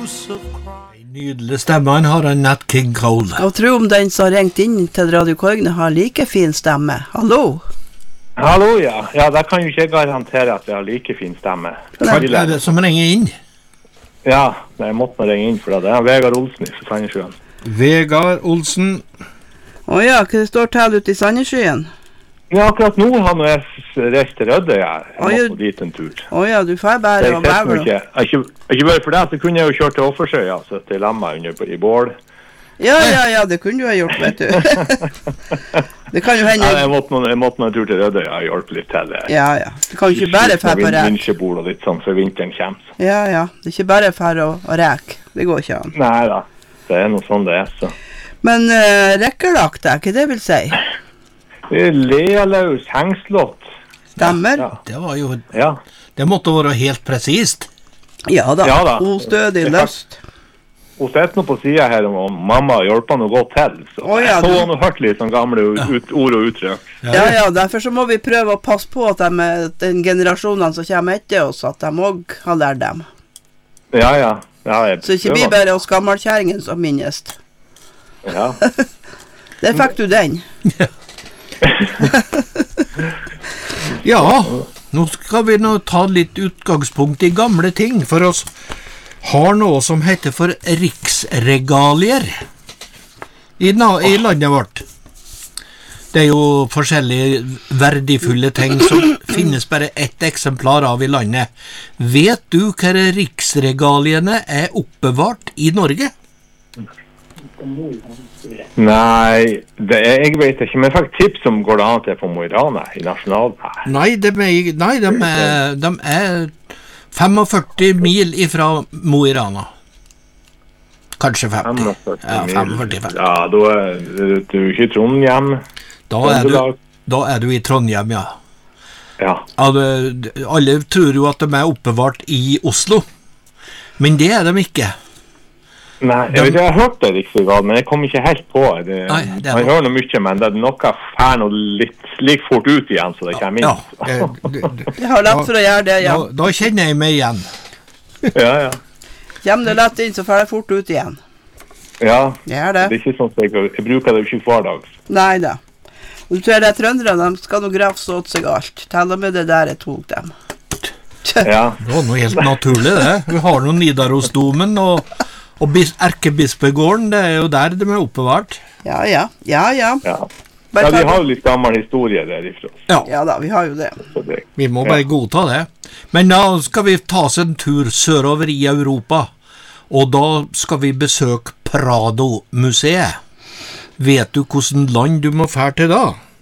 Nydelig stemme han har, en Nat King Cole. Og tro om den som har ringt inn til Radio Korgne har like fin stemme. Hallo? Hallo, ja. Ja, der kan jo ikke jeg garantere at jeg har like fin stemme. Hva er det som ringer inn? Ja, jeg måtte ringe inn for det. Det er Vegard Olsen i Sandnessjøen. Vegard Olsen. Åja, hva det står til ute i Sandnessjøen? Ja, akkurat nå har jeg reist til Rødøy her. Jeg må dit en tur. Åja, du får bare å være. Ikke bare for det, så kunne jeg jo kjørt til Offersøya, så til Lamma under i bål. Ja, det kunne du ha gjort, vet du. Det kan jo hende. Ja, jeg måtte en tur til Rødøy, jeg har hjulpet litt til det. Ja. Det kan jo ikke bare fær på rek. Vinsjebord og litt sånn, for vinteren kommer. Ja. Det er ikke bare fær å rek. Det går ikke an. Nei da, det er noe sånn det er, så. Men rekkelagt, hva det vil si? Lealaus hengslott. Stemmer. Ja. Det var jo... Ja. Det måtte være helt presist. Ja da. Ostødig løst. Hun sitter nå på siden her om mamma hjelper noe godt til. Så jeg har nå hørt litt sånn gamle ord og uttrykk. Ja, derfor så må vi prøve å passe på at den generasjonene som kommer etter oss, at de også har lært dem. Ja, så ikke vi bare oss gammelkjæringen som minnest. Ja. Der fikk du den. Ja, nå skal vi ta litt utgangspunkt i gamle ting, for oss har noe som heter for riksregalier i landet vårt. Det er jo forskjellige verdifulle ting som finnes bare ett eksemplar av i landet. Vet du hva riksregaliene er oppbevart i Norge? Nei, jeg vet ikke, men faktisk tips som går det an til på Mo i Rana i nasjonalen her. Nei, de er 45 mil ifra Mo i Rana. Kanskje 50. 45. Ja, da er du ikke i Trondheim. Da er du i Trondheim, ja. Alle tror jo at de er oppbevart i Oslo, men det er de ikke. Nei, jeg har hørt det riksregal, men jeg kom ikke helt på det. Man hører noe mye, men det er noe fær noe litt fort ut igjen, så det kommer inn. Jeg har lett for å gjøre det, ja. Da kjenner jeg meg igjen. Ja. Kommer det lett inn, så får jeg fort ut igjen. Ja, det er ikke sånn at jeg bruker det ikke hver dag. Nei da. Og du tror det trønderne, de skal nå grafse åt seg alt. Til og med det der jeg tok dem. Ja. Det var noe helt naturlig, det. Vi har noen Nidarosdomen og Erkebispegården, det er jo der de er oppbevart. Ja. Ja, vi har jo litt gammel historie derifra. Ja da, vi har jo det. Vi må bare godta det. Men da skal vi ta oss en tur sørover i Europa, og da skal vi besøke Prado-museet. Vet du hvordan land du må fære til da?